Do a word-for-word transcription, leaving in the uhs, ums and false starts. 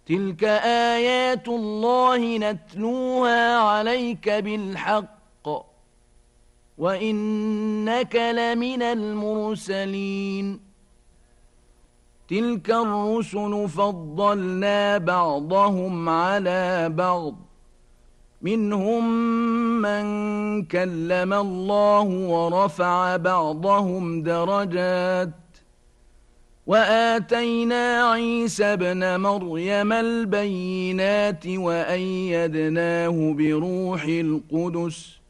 تلك آيات الله نتلوها عليك بالحق وإنك لمن المرسلين تلك الرسل فضلنا بعضهم على بعض منهم من كلم الله ورفع بعضهم درجات وآتينا عيسى ابن مريم البينات وأيدناه بروح القدس